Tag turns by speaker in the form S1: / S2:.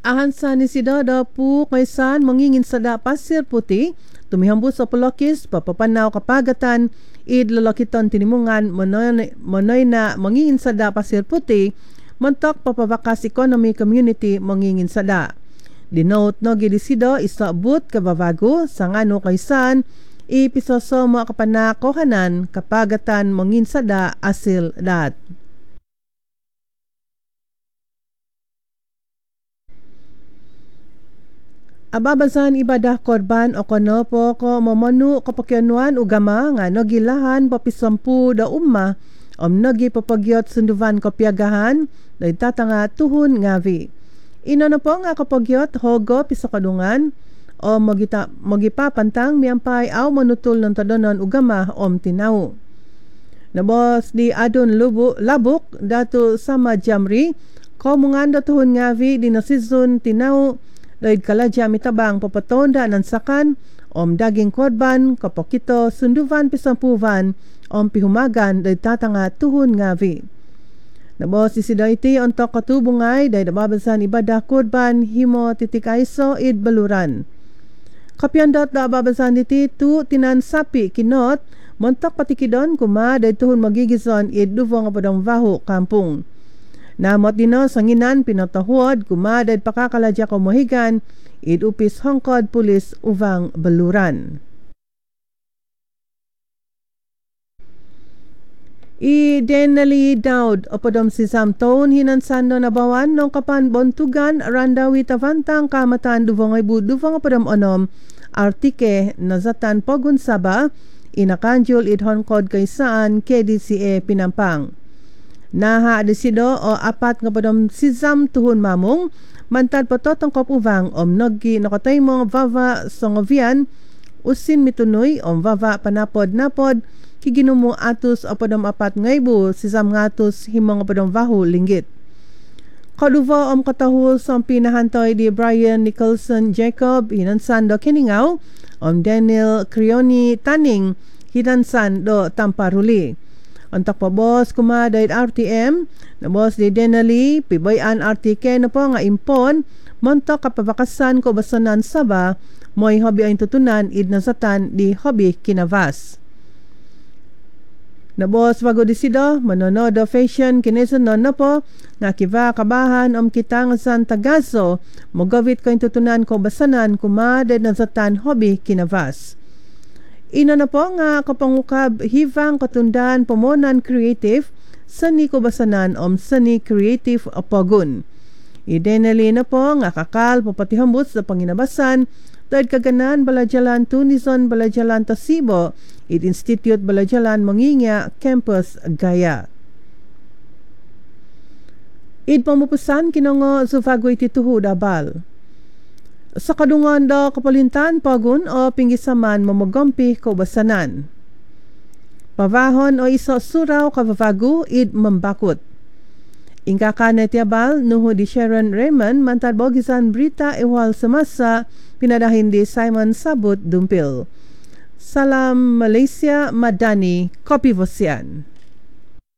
S1: Ahan sa ni sidada po kaysan mangingin sada pasir puti, tumihambos sa polokis, papapanaw kapagatan, id lalakiton tinimungan, manoy na mangingin sada pasir puti, mantok papabakas economy community mangingin sada. Dinote no gidisido isabot kababago sa ngano kaysan, ipisoso mo kapanakohanan kapagatan mangingin sada asil dat. Ababasan ibadah korban o kono po ko mamanu kapakyanuan ugama nga nagilahan papisampu da umma nagi papagyot sunduvan kopyagahan da itatanga tuhon ngavi. Ino na po nga kapagyot hogo pisakadungan o magipapantang miyampay aw manutul ng tadonon ugama tinaw. Nabos di adon labuk dato sama Jamri komungan da tuhon ngavi di nasizun tinaw Laid kaladya mitabang papatonda ng sakan, daging korban, kapokito, sunduvan pisampuvan, pihumagan, laid tatanga tuhon ngavi. Nabos isida iti ontok katubungay, laid ababasan ibadah korban, himo titikaiso, id baluran. Kapyandot da ababasan iti tu tinan sapi kinot, montok patikidon kuma, laid tuhon magigison, id duvong apadang vahu kampung. Namot dino sanginan pinatahuod kumadad pakakaladya kumuhigan id upis hongkod pulis uvang baluran. I Denali Daud opadom si Samton hinansando na bawan nung kapan bontugan randawi tavantang kamatan duvong duvong opadom onom artike nazatan pogun saba inakanjul id hongkod kaysaan KDCA Pinampang. Naha desido o apat nga padom sizam tuhon mamong mantad patotong kopuvang naggi nakatay mong vava songovian usin mitunoy vava panapod-napod kiginumo atus o padom apat ngaybo sizam ngatus himong padom vahu linggit. Kaduva katahu sa pinahantoy di Brian Nicholson Jacob hinansan do Kiningaw Daniel Crioni Taning hinansan do Tamparuli. Antak pa boss kumadayad RTM na boss di Denali pibayan RTK na po nga impon montok kapabakasan ko basanan saba mo'y hobi ay tutunan id nasatan di hobi kinavas. Na boss bago disido manonodo fashion kinesunon na po nga kiva kabahan kitang san Tagaso mogawit ko tutunan ko basanan kumadayad nasatan hobi kinavas. Ino na po nga kapangukab hivang katundan pomonan creative sani ko basanan sani creative apagun. Idenali na po nga kakal papatihambot sa panginabasan dahil kaganan Balajalan Tunison Balajalan Tasibo it Institute Balajalan Manginga Campus Gaya. Id pamupusan kinongo sufago iti tuhud abal. Sa kadungan da kapalintan pagun o pinggisaman mamagompi ko basanan. Pavahon o iso suraw kavavagu id mambakot. Ingka kanet yabal nuho di Sharon Raymond mantad bogisan Brita Ewal Samasa pinadahin di Simon Sabut Dumpil. Salam Malaysia Madani Kopivosian.